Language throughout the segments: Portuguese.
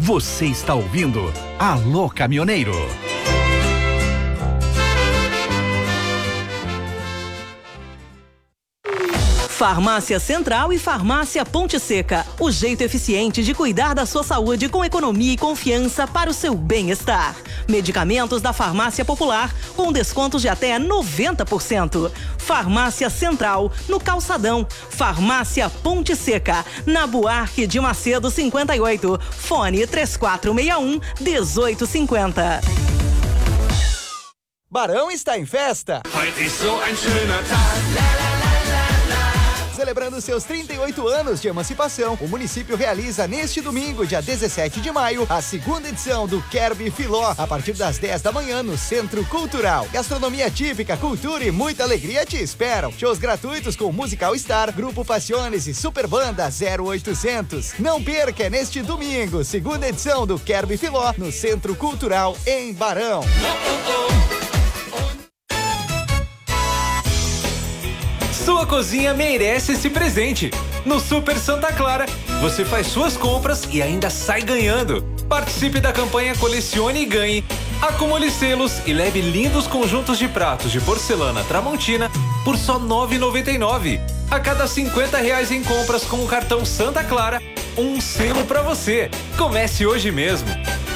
Você está ouvindo Alô Caminhoneiro. Farmácia Central e Farmácia Ponte Seca. O jeito eficiente de cuidar da sua saúde com economia e confiança para o seu bem-estar. Medicamentos da Farmácia Popular com descontos de até 90%. Farmácia Central, no Calçadão. Farmácia Ponte Seca, na Buarque de Macedo 58. Fone 3461-1850. Barão está em festa. Celebrando seus 38 anos de emancipação, o município realiza neste domingo, dia 17 de maio, a segunda edição do Querbe Filó, a partir das 10 da manhã no Centro Cultural. Gastronomia típica, cultura e muita alegria te esperam. Shows gratuitos com Musical Star, Grupo Passiones e Super Banda 0800. Não perca, é neste domingo, segunda edição do Querbe Filó, no Centro Cultural, em Barão. Sua cozinha merece esse presente. No Super Santa Clara, você faz suas compras e ainda sai ganhando. Participe da campanha Colecione e Ganhe. Acumule selos e leve lindos conjuntos de pratos de porcelana Tramontina por só R$ 9,99. A cada R$50 em compras com o cartão Santa Clara, um selo para você. Comece hoje mesmo.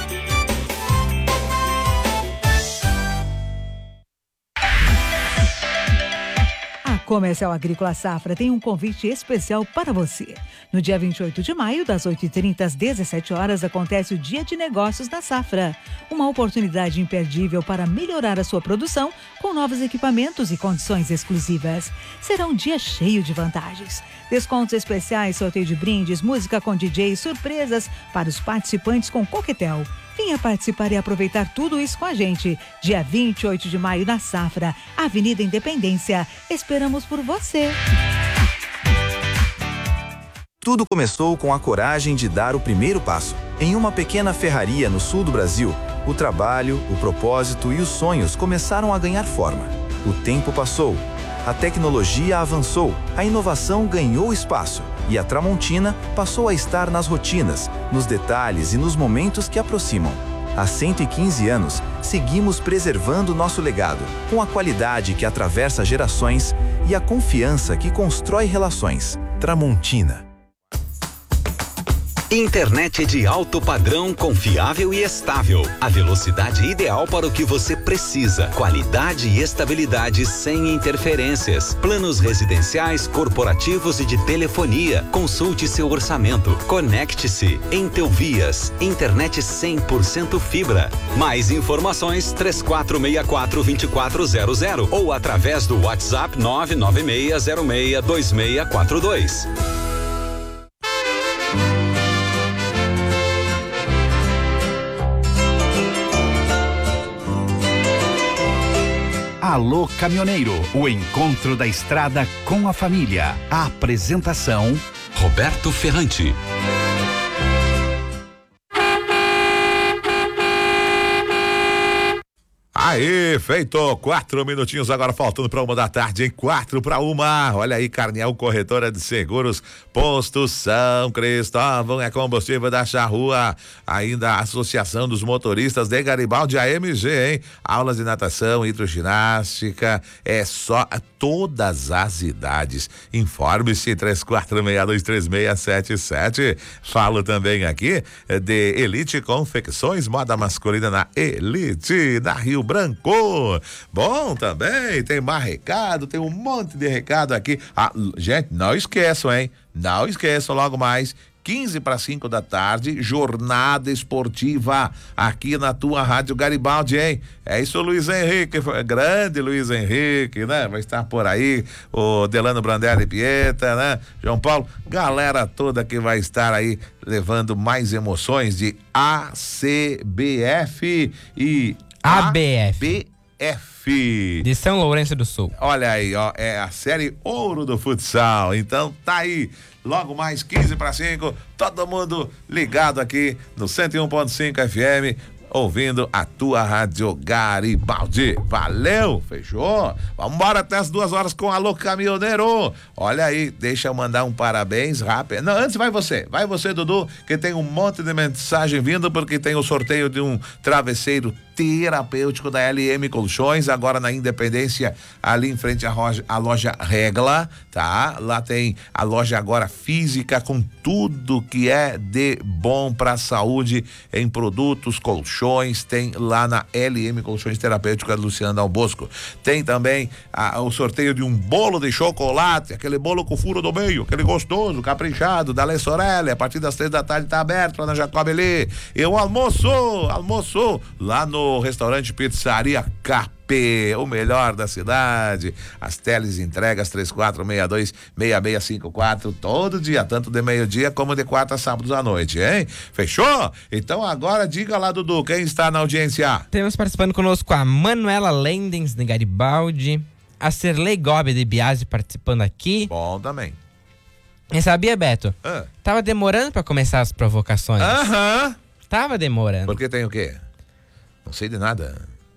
Comercial Agrícola Safra tem um convite especial para você. No dia 28 de maio, das 8h30 às 17 horas, acontece o Dia de Negócios da Safra. Uma oportunidade imperdível para melhorar a sua produção com novos equipamentos e condições exclusivas. Será um dia cheio de vantagens. Descontos especiais, sorteio de brindes, música com DJ, surpresas para os participantes com coquetel. Venha participar e aproveitar tudo isso com a gente. Dia 28 de maio na Safra, Avenida Independência. Esperamos por você. Tudo começou com a coragem de dar o primeiro passo. Em uma pequena ferraria no sul do Brasil, o trabalho, o propósito e os sonhos começaram a ganhar forma. O tempo passou, a tecnologia avançou, a inovação ganhou espaço. E a Tramontina passou a estar nas rotinas, nos detalhes e nos momentos que aproximam. Há 115 anos, seguimos preservando nosso legado, com a qualidade que atravessa gerações e a confiança que constrói relações. Tramontina. Internet de alto padrão, confiável e estável. A velocidade ideal para o que você precisa. Qualidade e estabilidade sem interferências. Planos residenciais, corporativos e de telefonia. Consulte seu orçamento. Conecte-se. Entelvias. Internet 100% fibra. Mais informações 3464-2400 ou através do WhatsApp 996062642. Alô Caminhoneiro, o encontro da estrada com a família. A apresentação: Roberto Ferrante. Aí, feito 4 minutinhos agora faltando para 1 da tarde, em 4:01. Olha aí, Carniel Corretora de Seguros, Posto São Cristóvão, é combustível da Charrua, ainda a Associação dos Motoristas de Garibaldi, AMG, hein? Aulas de natação, hidroginástica, é só todas as idades. Informe-se 34623677. Falo também aqui de Elite Confecções, moda masculina na Elite, da Rio Branco. Bom, também tem mais recado, tem um monte de recado aqui. Gente, não esqueçam, hein? Não esqueçam, logo mais 4:45 da tarde, jornada esportiva aqui na tua Rádio Garibaldi, hein? É isso, Luiz Henrique, grande Luiz Henrique, né? Vai estar por aí, o Delano Brandelli Pieta, né? João Paulo, galera toda que vai estar aí levando mais emoções de ACBF e ABF. De São Lourenço do Sul. Olha aí, ó, é a série Ouro do Futsal. Então tá aí, logo mais 4:45, todo mundo ligado aqui no 101.5 FM. ouvindo a tua Rádio Garibaldi. Valeu, fechou? Vamos embora até as 2 horas com Alô Caminhoneiro. Olha aí, deixa eu mandar um parabéns rápido. Não, antes vai você, Dudu, que tem um monte de mensagem vindo, porque tem o sorteio de um travesseiro terapêutico da LM Colchões, agora na Independência, ali em frente à loja Regla, tá? Lá tem a loja agora física com tudo que é de bom pra saúde em produtos, colchões, tem lá na LM Colchões Terapêutica do Luciano Dal Bosco. Tem também o sorteio de um bolo de chocolate, aquele bolo com furo do meio, aquele gostoso, caprichado, da Le Sorelle, a partir das 3 da tarde tá aberto lá na Jacob Lee. E o almoço lá no restaurante Pizzaria KP, o melhor da cidade. As teles entregas 3462-6654, todo dia, tanto de meio-dia como de quarta a sábados à noite, hein? Fechou? Então agora diga lá, Dudu, quem está na audiência? Temos participando conosco a Manuela Lendens de Garibaldi, a Serlei Gobi de Biase participando aqui. Bom também. E sabia, Beto? Tava demorando pra começar as provocações. Tava demorando. Porque tem o quê? Não sei de nada.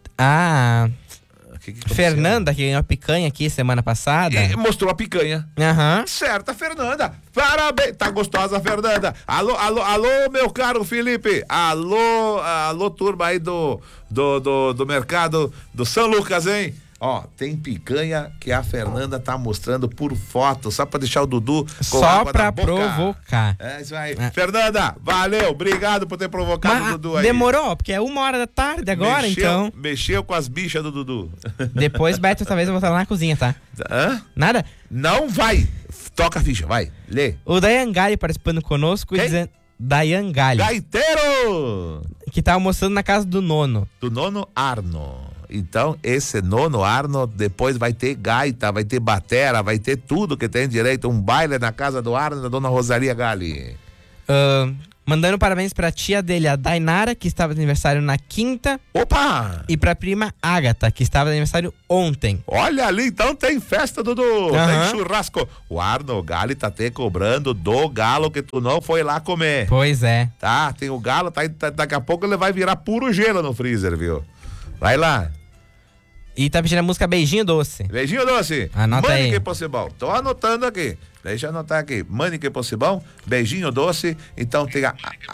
Que Fernanda, que ganhou a picanha aqui semana passada. Mostrou a picanha. Certa, Fernanda. Parabéns. Tá gostosa, Fernanda. Alô, meu caro Felipe. Alô, turma aí do mercado do São Lucas, hein? Ó, tem picanha que a Fernanda tá mostrando por foto, só pra deixar o Dudu com só água pra na boca. provocar. É isso aí. Fernanda, valeu, obrigado por ter provocado o Dudu aí. Demorou, porque é 1h da tarde agora, então. Mexeu com as bichas do Dudu. Depois, Beto, talvez eu vou estar lá na cozinha, tá? Nada? Não vai. Toca a ficha, vai, lê. O Dayan Gali participando conosco e dizendo... Dayan Gali. Gaiteiro! Que tá almoçando na casa do nono. Do nono Arno. Então, esse nono Arno, depois vai ter gaita, vai ter batera, vai ter tudo que tem direito. Um baile na casa do Arno, da dona Rosalia Gali. Mandando parabéns pra tia dele, a Dainara, que estava de aniversário na quinta. Opa! E pra prima Ágata, que estava de aniversário ontem. Olha ali, então tem festa, Dudu. Tem churrasco. O Arno Gali tá te cobrando do galo que tu não foi lá comer. Pois é. Tá, tem o galo, daqui a pouco ele vai virar puro gelo no freezer, viu? Vai lá. E tá pedindo a música Beijinho Doce. Beijinho Doce. Anota aí. Money que Possible. Tô anotando aqui. Deixa eu anotar aqui. Money que Possible, Beijinho Doce. Então tem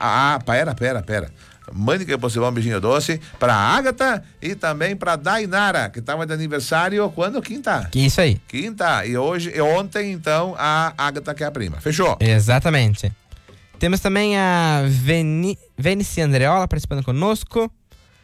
pera. Money que Possible, Beijinho Doce. Pra Ágata e também pra Dainara, que tava de aniversário quando? Quinta. Isso aí. Quinta. E ontem, então, a Ágata, que é a prima. Fechou? Exatamente. Temos também a Venice Andreola participando conosco.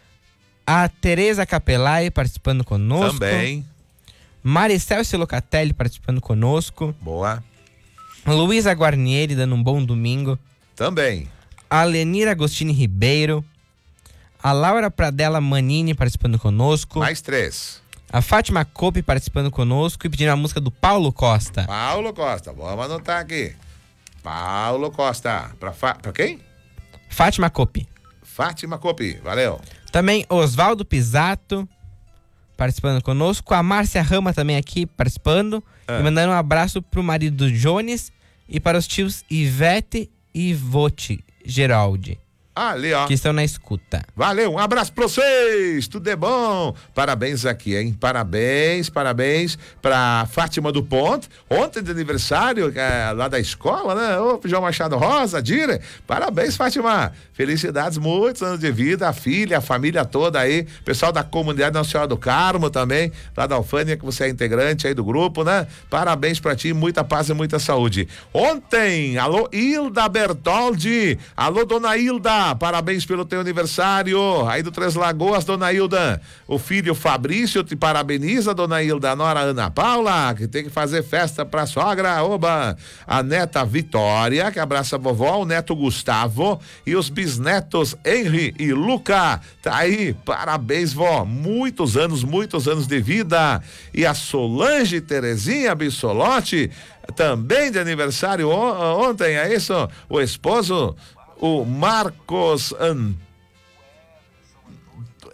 A Tereza Capelai participando conosco. Também. Maricel Silocatelli participando conosco. Boa. Luísa Guarnieri dando um bom domingo. Também. A Lenira Agostini Ribeiro. A Laura Pradella Manini participando conosco. Mais 3. A Fátima Cope participando conosco e pedindo a música do Paulo Costa. Paulo Costa, vamos anotar aqui. Paulo Costa. Pra quem? Fátima Cope. Fátima Cope, valeu. Também Oswaldo Pisato participando conosco. A Márcia Rama também aqui participando. E mandando um abraço pro marido do Jones e para os tios Ivete e Vote Geraldi. Ali, ó. Que estão na escuta. Valeu, um abraço pra vocês, tudo é bom. Parabéns aqui, hein? Parabéns pra Fátima do Ponte, ontem de aniversário, lá da escola, né? Ô, João Machado Rosa, Dire, parabéns, Fátima. Felicidades, muitos anos de vida, a filha, a família toda aí, pessoal da comunidade Nossa Senhora do Carmo também, lá da Alfânia, que você é integrante aí do grupo, né? Parabéns pra ti, muita paz e muita saúde. Ontem, alô, Hilda Bertoldi, alô, dona Hilda, parabéns pelo teu aniversário, aí do Três Lagoas, dona Hilda. O filho Fabrício te parabeniza, dona Hilda. A nora Ana Paula, que tem que fazer festa pra sogra, oba. A neta Vitória, que abraça a vovó, o neto Gustavo e os bisnetos Henry e Luca. Tá aí, parabéns, vó. Muitos anos de vida. E a Solange Terezinha Bissolotti, também de aniversário ontem, é isso? O esposo, o Marcos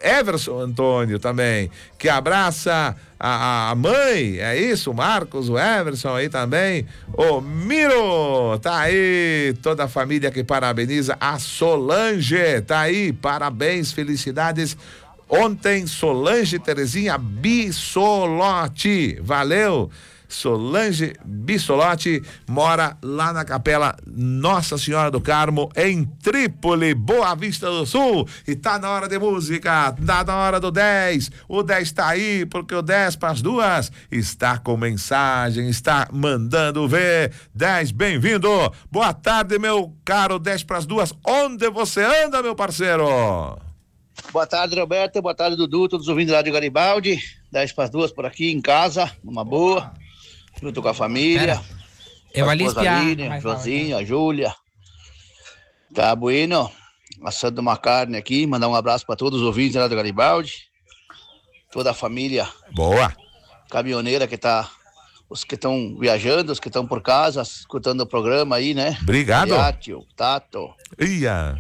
Everson Antônio também, que abraça a mãe, é isso, o Marcos, o Everson aí também, o Miro, tá aí, toda a família que parabeniza a Solange, tá aí, parabéns, felicidades. Ontem, Solange Terezinha Bissolotti, valeu. Solange Bissolotti mora lá na Capela Nossa Senhora do Carmo, em Trípoli, Boa Vista do Sul. E tá na hora de música, tá na hora do 10. O 10 tá aí, porque o 10 para as 2 está com mensagem, está mandando ver. 10, bem-vindo. Boa tarde, meu caro 10 para as 2. Onde você anda, meu parceiro? Boa tarde, Roberto. Boa tarde, Dudu. Todos ouvindo lá de Garibaldi. 10 para as 2 por aqui em casa, numa boa. Junto com a família. Eu ali espiar. A Josinha, a Júlia. Tá bueno. Assando uma carne aqui. Mandar um abraço para todos os ouvintes lá do Garibaldi. Toda a família. Boa. Caminhoneira que tá. Os que estão viajando, os que estão por casa, escutando o programa aí, né? Obrigado. Mariachi, o Tato. Ia.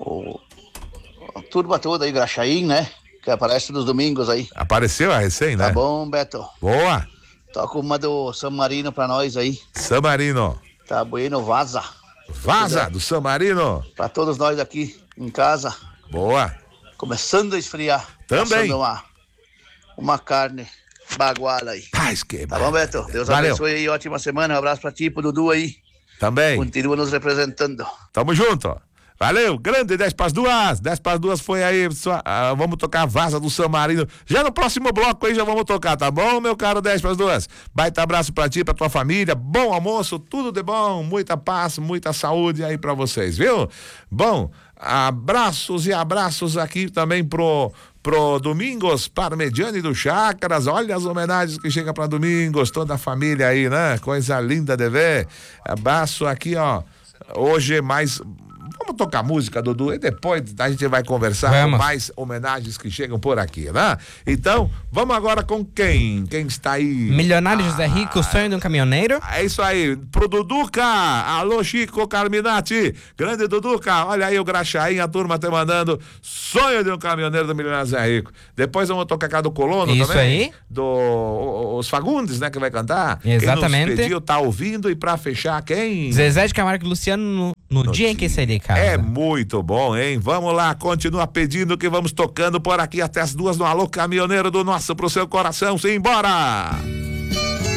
A turma toda aí, Graxaim, né? Que aparece nos domingos aí. Apareceu a recém, né? Tá bom, Beto? Boa. Toca uma do San Marino pra nós aí. San Marino. Tá bueno, vaza. Vaza, do San Marino. Pra todos nós aqui em casa. Boa. Começando a esfriar. Também. Uma carne baguala aí. Paz que tá bom, Beto? Deus abençoe aí, ótima semana. Um abraço pra ti, pro Dudu aí. Também. Continua nos representando. Tamo junto. Valeu, grande 10 para as 2. 10 para as 2 foi aí, vamos tocar a Vaza do San Marino. Já no próximo bloco aí já vamos tocar, tá bom, meu caro 10 para as 2? Baita abraço pra ti, pra tua família, bom almoço, tudo de bom, muita paz, muita saúde aí pra vocês, viu? Bom, abraços e abraços aqui também pro Domingos Parmegiani do Chácaras. Olha as homenagens que chegam pra Domingos, toda a família aí, né? Coisa linda de ver. Abraço aqui, ó. Hoje mais... Vamos tocar música, Dudu, e depois a gente vai conversar com mais homenagens que chegam por aqui, né? Então, vamos agora com quem? Quem está aí? Milionário José Rico, sonho de um caminhoneiro. É isso aí, pro Duduca. Alô, Chico Carminati. Grande Duduca, olha aí o Graxaim, a turma tá mandando sonho de um caminhoneiro do Milionário José Rico. Depois vamos tocar cá do Colono isso também. Isso aí. Os Fagundes, né, que vai cantar. Exatamente. Quem nos pediu, tá ouvindo, e pra fechar, quem? Zezé de Camargo e Luciano no dia em que sair casa. É muito bom, hein? Vamos lá, continua pedindo que vamos tocando por aqui até as 2 no Alô Caminhoneiro do Nosso pro seu coração. Simbora!